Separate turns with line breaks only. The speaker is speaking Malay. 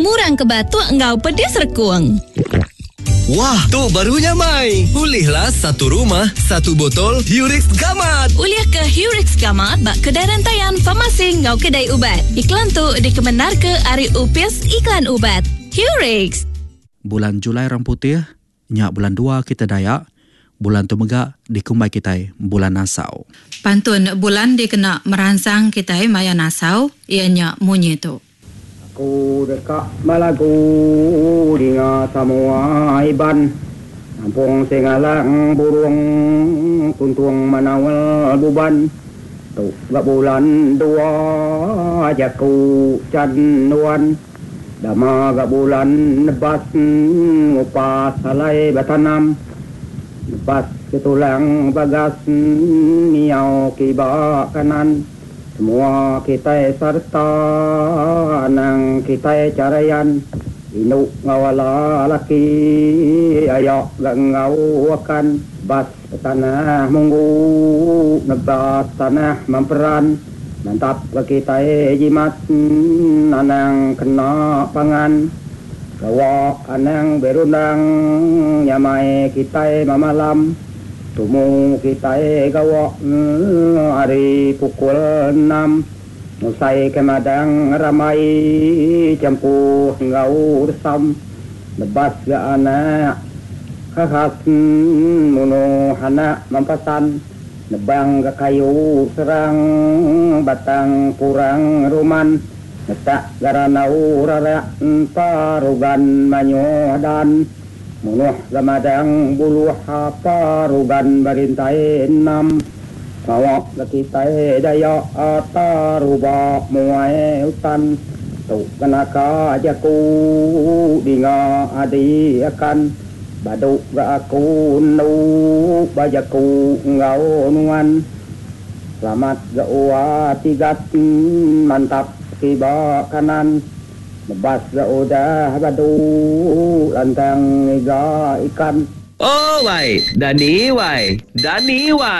Murang ke batuk engkau pedas rekuang.
Wah, tu barunya Mai. Pulihlah satu rumah, satu botol Hurix Gamat.
Uliah ke Hurix Gamat bak kedai rantaian farmasi ngau kedai ubat. Iklan tu dikebenar ke Ari Upis Iklan Ubat. Hurix.
Bulan Julai Orang Putih, nyak bulan 2 kita Dayak. Bulan tu megak dikumbai kita bulan Nasau.
Pantun bulan dikena merangsang kita maya Nasau, ianya munyi tu.
Aku dekat Malagu dengan semua iban. Nampung singalang burung tuntung manawal buban. Tu gak bulan 2 jaku canduan. Dama gak bulan nebas ngupas salai batanam. Lepas ketulang bagas niau kiba kanan. Semua kita serta nang kita carayan inuk ngawala laki ayak ngau akan bas tanah munggu nebas tanah memperan mantap kita jimat anang kena pangan gawa anang berundang nyamai kita mamalam tumu kita gawa hari pukul 6 usai kemadang ramai campuh ngau resam lebas ke anak khas muno anak mampasan nebang ke kayu serang batang kurang ruman netak garanau rarak parugan manyodan munuh gamadang buluh apa rugan barintai 6 mawak lakitai daya ataruba muai hutan tu kenaka jaku dinga adi akan baduk ga aku nu bajaku ngau nuan selamat ga uwa tigat mantap kiba kanan lebas ga udah badu lantang iga ikan.
Oh, Wai. Dani, Wai.